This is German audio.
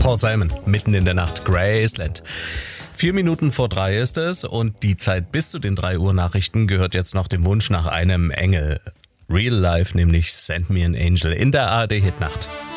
Paul Simon, mitten in der Nacht, Graceland. 4 Minuten vor 3 ist es und die Zeit bis zu den 3 Uhr Nachrichten gehört jetzt noch dem Wunsch nach einem Engel. Real Life, nämlich Send Me an Angel in der ARD Hitnacht.